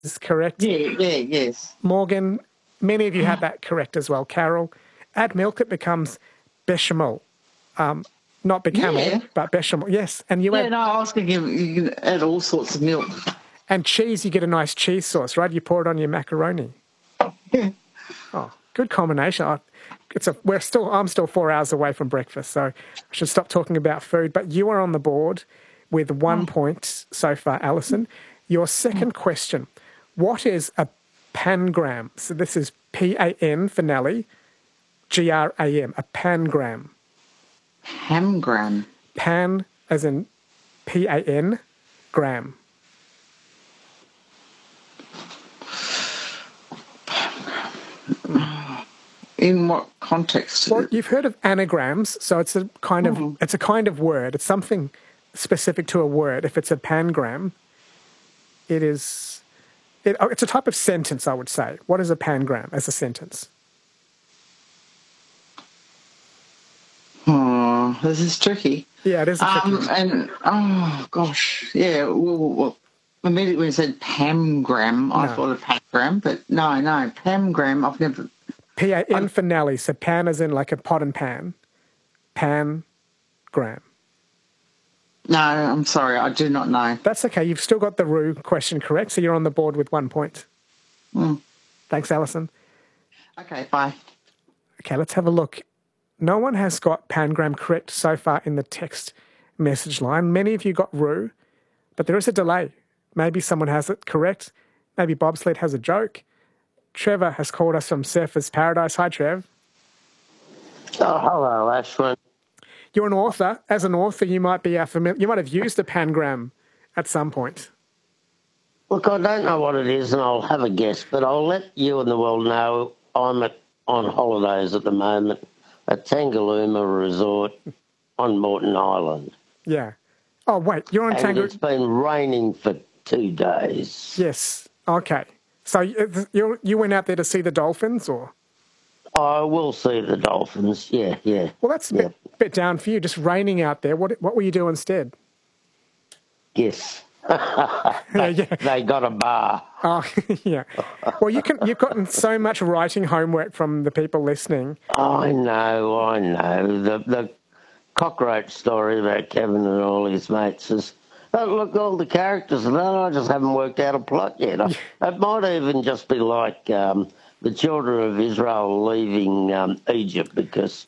is correct. Yes. Morgan, many of you had that correct as well. Carol, add milk, it becomes bechamel. Not becamel, but bechamel. Yes, and you add... I was thinking you can add all sorts of milk. And cheese, you get a nice cheese sauce, right? You pour it on your macaroni. Yeah. Oh, good combination. I'm still 4 hours away from breakfast, so I should stop talking about food. But you are on the board with 1 point so far, Alison. Your second question: what is a pangram? So this is P-A-N for Nelly, G-R-A-M. A pangram. Hamgram. Pan, as in P-A-N, gram. In what context? Well, you've heard of anagrams, so it's a kind of word. It's something specific to a word. If it's a pangram, it's a type of sentence, I would say. What is a pangram as a sentence? Oh, this is tricky. Yeah, it is tricky. And oh gosh, yeah. Well, immediately when you said pamgram, I thought of pangram, but no, pamgram. I've never. P-A-N for Nelly, so pan as in like a pot and pan. Pangram. No, I'm sorry, I do not know. That's okay. You've still got the Roo question correct, so you're on the board with 1 point. Thanks, Alison. Okay, bye. Okay, let's have a look. No one has got pangram correct so far in the text message line. Many of you got Roo, but there is a delay. Maybe someone has it correct. Maybe Bobsled has a joke. Trevor has called us from Surfers Paradise. Hi, Trev. Oh, hello, Ashwin. You're an author. As an author, you might be familiar. You might have used a pangram at some point. Look, I don't know what it is, and I'll have a guess, but I'll let you and the world know I'm on holidays at the moment at Tangalooma Resort on Moreton Island. Yeah. Oh, wait, you're on Tangalooma. It's been raining for 2 days. Yes. Okay. So you went out there to see the dolphins, or? I will see the dolphins, yeah. Well, that's a bit down for you, just raining out there. What will you do instead? Yes. They got a bar. Oh, yeah. Well, you've gotten so much writing homework from the people listening. I know. The cockroach story about Kevin and all his mates is... look, all the characters, and I just haven't worked out a plot yet. It might even just be like the children of Israel leaving Egypt because,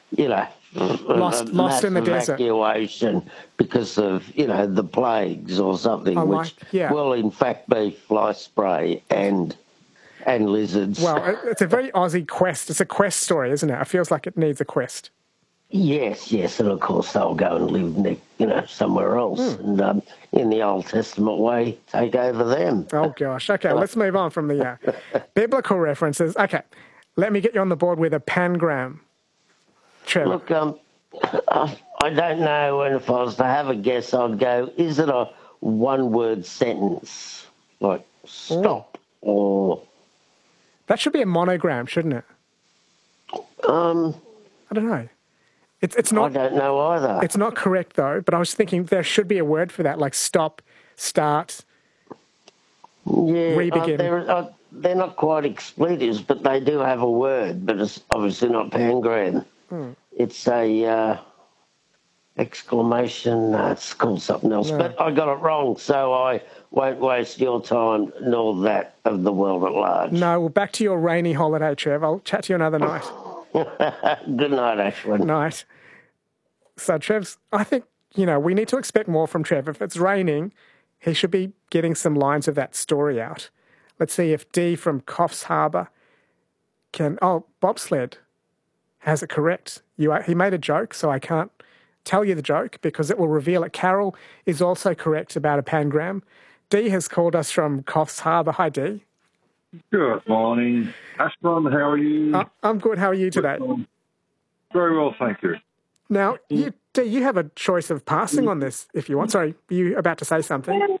lost in the desert. Evacuation because of, the plagues or something, which will in fact be fly spray and lizards. Well, it's a very Aussie quest. It's a quest story, isn't it? It feels like it needs a quest. Yes, and of course they'll go and live, somewhere else, and in the Old Testament way, take over them. Oh gosh. Okay, let's move on from the biblical references. Okay, let me get you on the board with a pangram. Trevor. Look, I don't know, and if I was to have a guess, I'd go: is it a one-word sentence, like stop, or that should be a monogram, shouldn't it? I don't know. It's not. I don't know either. It's not correct though. But I was thinking there should be a word for that, like stop, start, re-begin. They're not quite expletives, but they do have a word. But it's obviously not pangram. It's a exclamation. It's called something else. No. But I got it wrong, so I won't waste your time nor that of the world at large. No. Well, back to your rainy holiday, Trev. I'll chat to you another night. Good night, Ashwin. Night. So, Trev, I think, we need to expect more from Trev. If it's raining, he should be getting some lines of that story out. Let's see if Dee from Coffs Harbour can... Oh, Bobsled has it correct. He made a joke, so I can't tell you the joke because it will reveal it. Carol is also correct about a pangram. Dee has called us from Coffs Harbour. Hi, Dee. Good morning. Ashwin, how are you? I'm good. How are you today? Very well, thank you. Now, you have a choice of passing on this if you want. Sorry, were you about to say something?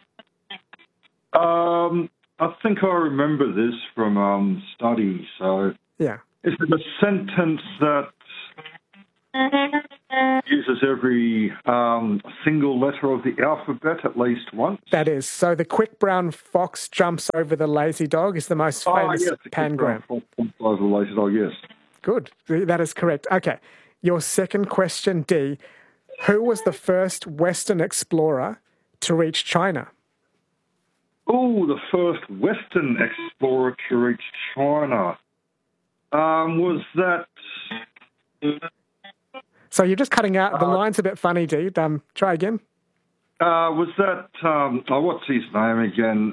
I think I remember this from study. So, yeah, is it a sentence that Uses every single letter of the alphabet at least once. That is. So the quick brown fox jumps over the lazy dog is the most famous Yes, the pangram. Over the lazy dog, yes. Good. That is correct. Okay. Your second question, D. Who was the first Western explorer to reach China? Oh, the first Western explorer to reach China. Was that... So you're just cutting out. The line's a bit funny, D. Try again. Was that... what's his name again?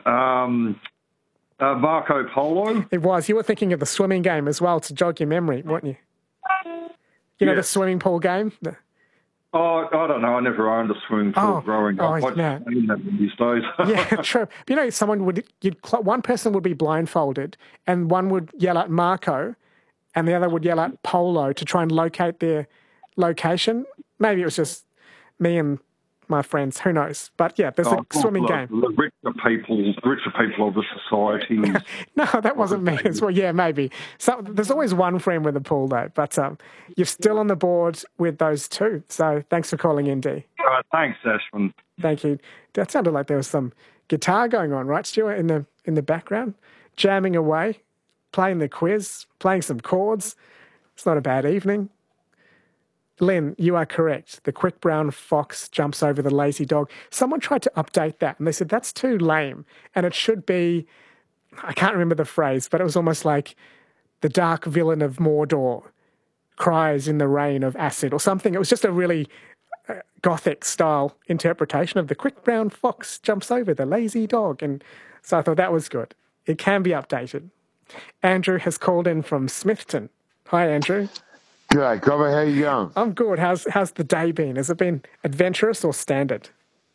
Marco Polo? It was. You were thinking of the swimming game as well to jog your memory, weren't you? You know, the swimming pool game? Oh, I don't know. I never owned a swimming pool growing up. I just seen that these days. Yeah, true. You know, one person would be blindfolded and one would yell at Marco and the other would yell at Polo to try and locate their location. Maybe it was just me and my friends. Who knows? But yeah, there's a swimming game. The richer people of the society. No, that wasn't me as well. Yeah, maybe. So there's always one friend with a pool though. But you're still on the board with those two. So thanks for calling in, D. Thanks, Ashwin. Thank you. That sounded like there was some guitar going on, right, Stuart, in the background, jamming away, playing the quiz, playing some chords. It's not a bad evening. Len, you are correct. The quick brown fox jumps over the lazy dog. Someone tried to update that and they said, that's too lame. And it should be, I can't remember the phrase, but it was almost like the dark villain of Mordor cries in the rain of acid or something. It was just a really gothic style interpretation of the quick brown fox jumps over the lazy dog. And so I thought that was good. It can be updated. Andrew has called in from Smithton. Hi, Andrew. G'day, Cobber. How you going? I'm good. How's the day been? Has it been adventurous or standard?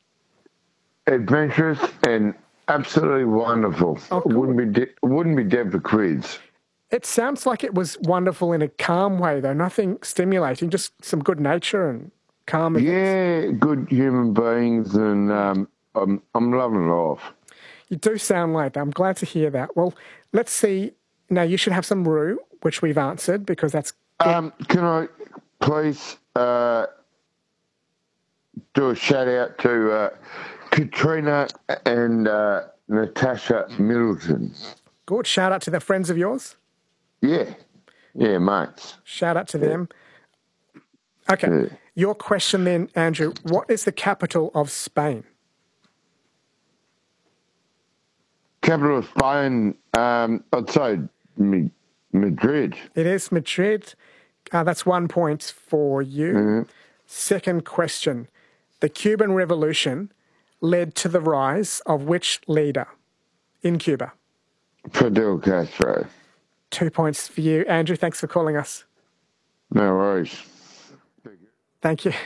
Adventurous and absolutely wonderful. Oh, cool. Wouldn't be dead for quids. It sounds like it was wonderful in a calm way, though. Nothing stimulating, just some good nature and calm. Yeah, good human beings, and I'm loving it off. You do sound like that. I'm glad to hear that. Well, let's see. Now, you should have some roux, which we've answered because that's... Can I please do a shout out to Katrina and Natasha Middleton? Good. Shout out to the friends of yours. Yeah, mates. Shout out to them. Okay. Yeah. Your question then, Andrew. What is the capital of Spain? Capital of Spain, I'd say Madrid. It is Madrid. That's 1 point for you. Mm-hmm. Second question. The Cuban Revolution led to the rise of which leader in Cuba? Fidel Castro. 2 points for you. Andrew, thanks for calling us. No worries. Thank you.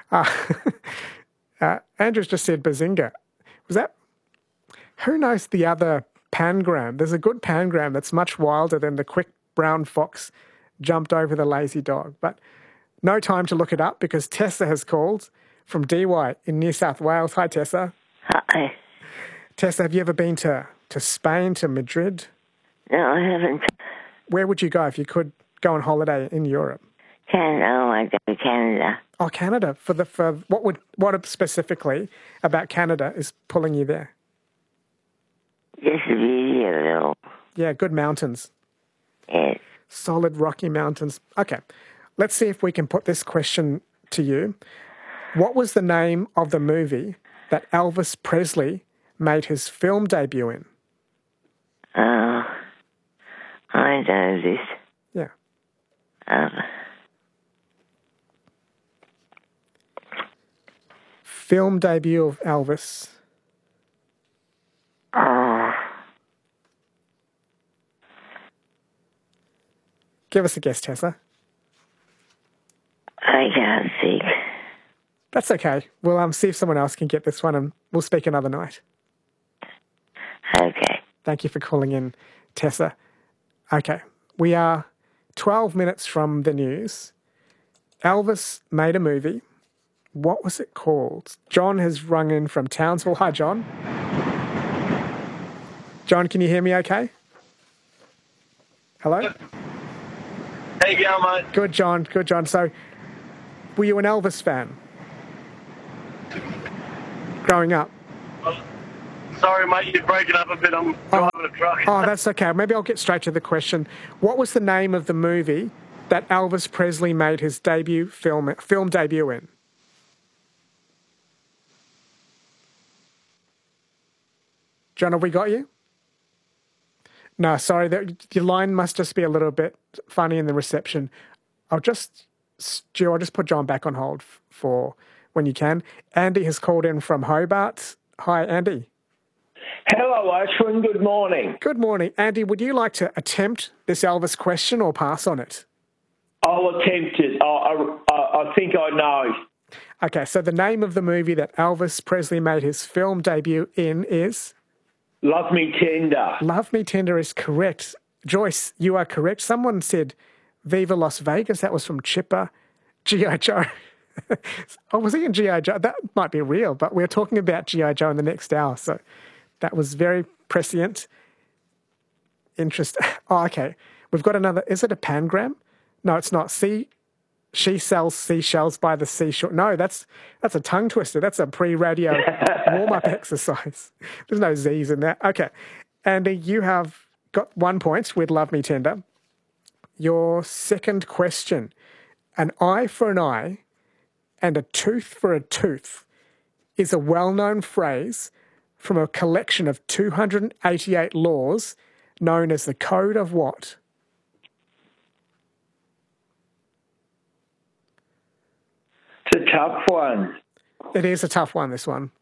Andrew's just said Bazinga. Was that... Who knows the other pangram? There's a good pangram that's much wilder than the quick brown fox jumped over the lazy dog. But no time to look it up because Tessa has called from DY in New South Wales. Hi, Tessa. Hi. Tessa, have you ever been to Spain, to Madrid? No, I haven't. Where would you go if you could go on holiday in Europe? Canada. I want to go to Canada. Oh, Canada. What specifically about Canada is pulling you there? Just the beauty of it all. Yeah, good mountains. Yes. Solid rocky mountains. Okay, let's see if we can put this question to you. What was the name of the movie that Elvis Presley made his film debut in? Oh, I know this. Yeah. Film debut of Elvis. Give us a guess, Tessa. I can't think. That's okay. We'll see if someone else can get this one and we'll speak another night. Okay. Thank you for calling in, Tessa. Okay. We are 12 minutes from the news. Elvis made a movie. What was it called? John has rung in from Townsville. Hi, John. John, can you hear me okay? Hello? How you going, mate? Good, John. Good, John. So Were you an Elvis fan growing up? Sorry, mate, you're breaking up a bit. I'm driving a truck. Oh, that's okay. Maybe I'll get straight to the question. What was the name of the movie that Elvis Presley made his film debut in? John, have we got you? No, sorry. Your line must just be a little bit funny in the reception. Stu, I'll just put John back on hold for when you can. Andy has called in from Hobart. Hi, Andy. Hello, Ashwin. Good morning. Good morning. Andy, would you like to attempt this Elvis question or pass on it? I'll attempt it. I think I know. Okay, so the name of the movie that Elvis Presley made his film debut in is? Love Me Tender. Love Me Tender is correct. Joyce, you are correct. Someone said Viva Las Vegas. That was from Chipper. G.I. Joe. Oh, was he in G.I. Joe? That might be real, but we're talking about G.I. Joe in the next hour, so that was very prescient. Oh, okay. We've got another. Is it a pangram? No, it's not. She sells seashells by the seashore. No, that's a tongue twister. That's a pre-radio warm-up exercise. There's no Z's in that. Okay. Andy, you have got 1 point with Love Me Tender. Your second question. An eye for an eye and a tooth for a tooth is a well-known phrase from a collection of 288 laws known as the Code of what? It's a tough one. It is a tough one, this one.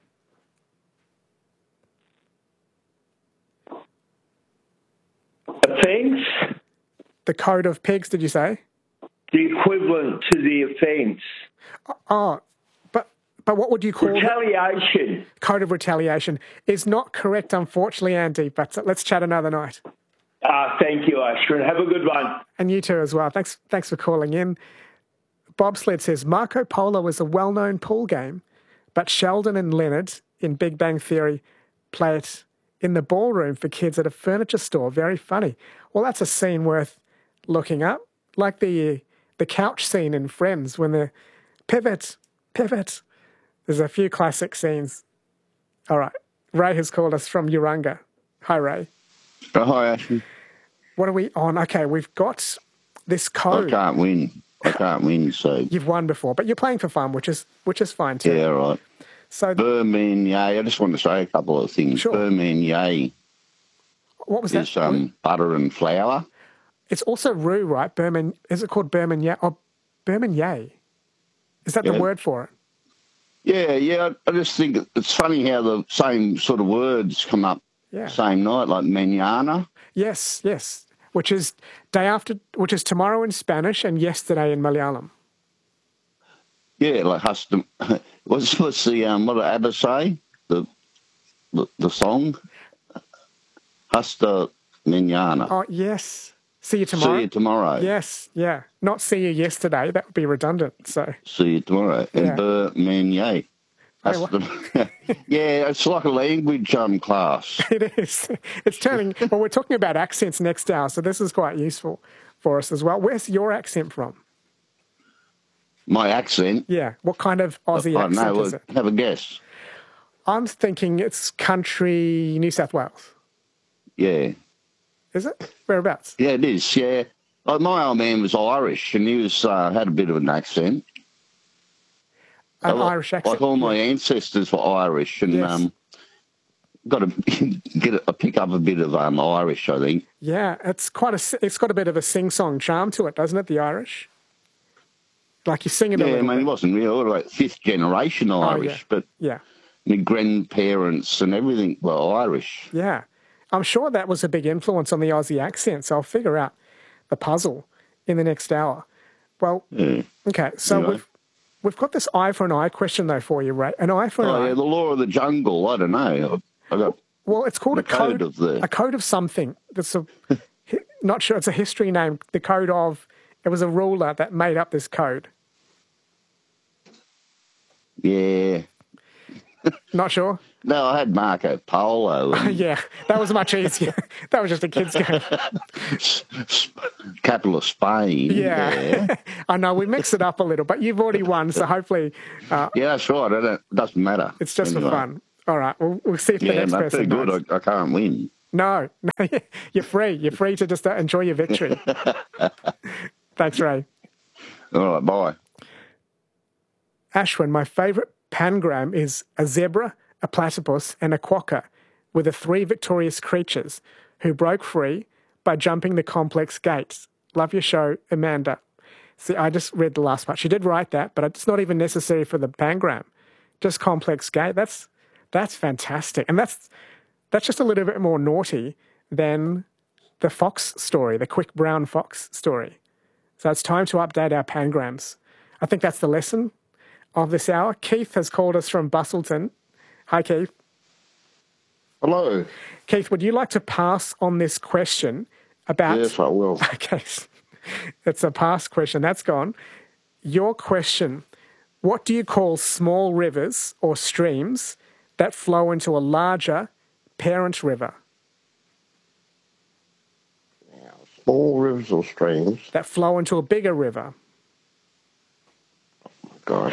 Offence? The Code of Pigs, did you say? The equivalent to the offence. Oh, but what would you call it? Retaliation. Code of retaliation is not correct, unfortunately, Andy, but let's chat another night. Thank you, Ashwin. Have a good one. And you too as well. Thanks for calling in. Bobsled says, Marco Polo is a well-known pool game, but Sheldon and Leonard in Big Bang Theory play it in the ballroom for kids at a furniture store. Very funny. Well, that's a scene worth looking up, like the couch scene in Friends when the pivot. There's a few classic scenes. All right. Ray has called us from Urunga. Hi, Ray. Oh, hi, Ashley. What are we on? Okay, we've got this code. I can't win, so... You've won before, but you're playing for fun, which is fine too. Yeah, right. So Burman I just want to say a couple of things. Sure. Burman what was is that? butter and flour. It's also roux, right? Is it called Burman or Burman Yay? Is that the word for it? Yeah. I just think it's funny how the same sort of words come up same night, like mañana. Yes. Which is tomorrow in Spanish and yesterday in Malayalam. Yeah, like hasta. What's the what did ABBA say? The song. Hasta mañana. Oh yes. See you tomorrow. See you tomorrow. Yes, yeah. Not see you yesterday. That would be redundant. So see you tomorrow. And Burman yeah, it's like a language class. It is. It's turning. Well, we're talking about accents next hour, so this is quite useful for us as well. Where's your accent from? My accent? Yeah. What kind of Aussie accent is it? Have a guess. I'm thinking it's country New South Wales. Yeah. Is it? Whereabouts? Yeah, it is, yeah. Like my old man was Irish, and he was had a bit of an accent. Irish accent. Like all my ancestors were Irish, and got to pick up a bit of Irish, I think. Yeah, it's got a bit of a sing-song charm to it, doesn't it, the Irish? Like you sing it a little bit. He wasn't really like fifth generation Irish, but my grandparents and everything were Irish. Yeah. I'm sure that was a big influence on the Aussie accent, so I'll figure out the puzzle in the next hour. Well, okay, so we've got this eye for an eye question, though, for you, Ray. An eye for an eye. Yeah, the law of the jungle, I don't know. Well, it's called a code of something. That's not sure, it's a history name. The code of, it was a ruler that made up this code. Yeah. Not sure? No, I had Marco Polo. Yeah, that was much easier. That was just a kid's game. Capital of Spain. Yeah. I know, we mix it up a little, but you've already won, so hopefully... yeah, that's right. It doesn't matter. It's just for fun. All right, we'll see if the next person knows. Good. I can't win. No, you're free. You're free to just enjoy your victory. Thanks, Ray. All right, bye. Ashwin, my favourite pangram is a zebra, a platypus and a quokka were the three victorious creatures who broke free by jumping the complex gates. Love your show, Amanda. See, I just read the last part. She did write that, but it's not even necessary for the pangram. Just complex gate. That's fantastic. And that's just a little bit more naughty than the fox story, the quick brown fox story. So it's time to update our pangrams. I think that's the lesson of this hour. Keith has called us from Bustleton. Hi, Keith. Hello. Keith, would you like to pass on this question about... Yes, I will. Okay. It's a past question. That's gone. Your question, what do you call small rivers or streams that flow into a larger parent river? Small rivers or streams? That flow into a bigger river. Gosh.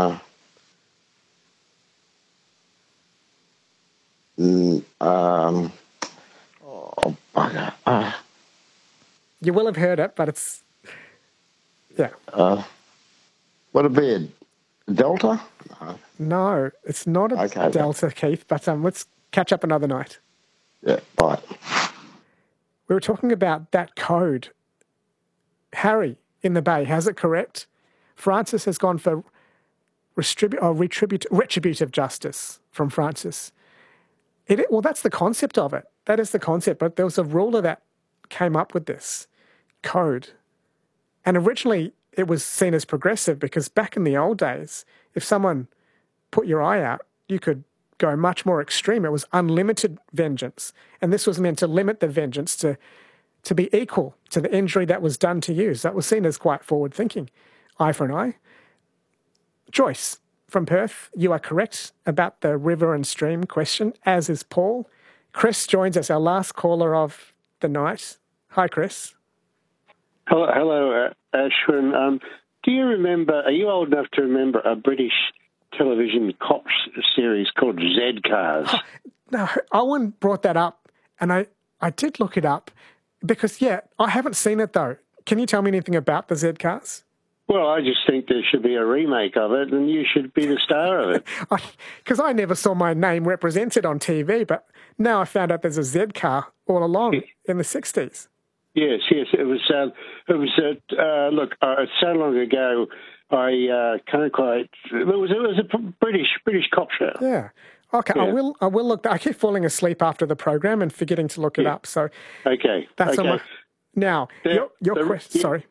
Bugger. You will have heard it, but it's... Yeah. What a bed? Delta? No, it's not a delta, Keith, but let's catch up another night. Yeah, bye. We were talking about that code. Harry in the Bay has it correct. Francis has gone for retributive justice from Francis. Well, that's the concept of it. That is the concept. But there was a ruler that came up with this code. And originally it was seen as progressive because back in the old days, if someone put your eye out, you could go much more extreme. It was unlimited vengeance. And this was meant to limit the vengeance to be equal to the injury that was done to you. So that was seen as quite forward-thinking. Eye for an eye. Joyce from Perth, you are correct about the river and stream question, as is Paul. Chris joins us, our last caller of the night. Hi, Chris. Hello, Ashwin. Do you remember, are you old enough to remember a British television cops series called Z Cars? Oh, no, Owen brought that up, and I did look it up because, I haven't seen it, though. Can you tell me anything about the Z Cars? Well, I just think there should be a remake of it, and you should be the star of it. Because I never saw my name represented on TV, but now I found out there's a Z car all along in the 60s. Yes, it was. Look, so long ago, I can't quite. It was a British cop show. Yeah. Okay, yeah. I will look. I keep falling asleep after the program and forgetting to look it up. So okay, that's okay. Now your question. Sorry.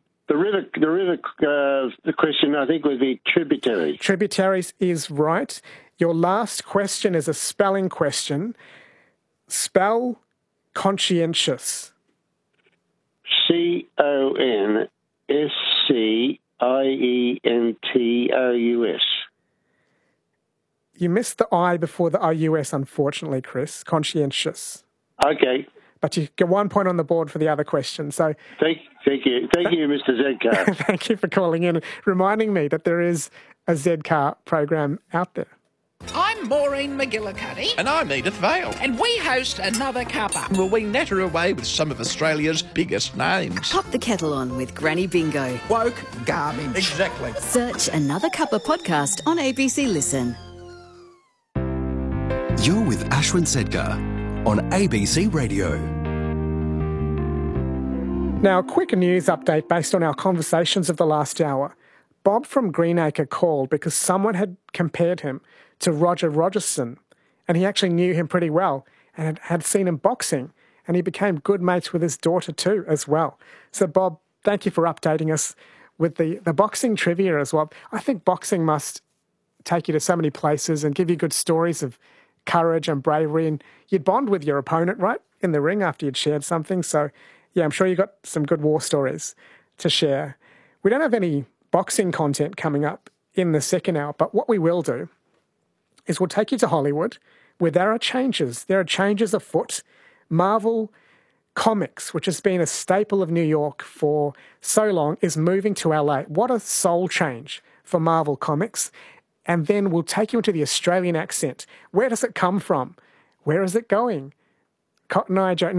The question, I think, would be tributaries. Tributaries is right. Your last question is a spelling question. Spell conscientious. CONSCIENTOUS. You missed the I before the OUS, unfortunately, Chris. Conscientious. Okay. But you get 1 point on the board for the other question. So thank you, Mr. Zedcar. Thank you for calling in, reminding me that there is a Zedcar program out there. I'm Maureen McGillicuddy. And I'm Edith Vale. And we host Another Cuppa. Will we natter away with some of Australia's biggest names? Pop the kettle on with Granny Bingo. Woke garbage. Exactly. Search Another Cuppa podcast on ABC Listen. You're with Ashwin Sedgar on ABC Radio. Now, a quick news update based on our conversations of the last hour. Bob from Greenacre called because someone had compared him to Roger Rogerson, and he actually knew him pretty well and had seen him boxing, and he became good mates with his daughter too as well. So, Bob, thank you for updating us with the boxing trivia as well. I think boxing must take you to so many places and give you good stories of courage and bravery, and you'd bond with your opponent, right, in the ring after you'd shared something. So, yeah, I'm sure you got some good war stories to share. We don't have any boxing content coming up in the second hour, but what we will do is we'll take you to Hollywood, where there are changes. There are changes afoot. Marvel Comics, which has been a staple of New York for so long, is moving to LA. What a soul change for Marvel Comics. And then we'll take you into the Australian accent. Where does it come from? Where is it going? Cotton Eye Joe.